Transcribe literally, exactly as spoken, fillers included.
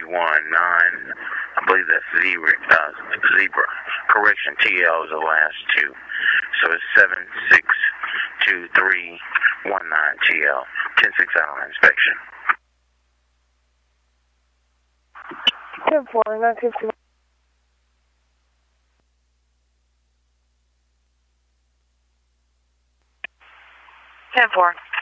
one nine. I believe that's zebra. Uh, zebra. Correction, T L is the last two. So it's seven six two three one nine T L. ten six out on inspection. ten four, nine fifty-one. ten four.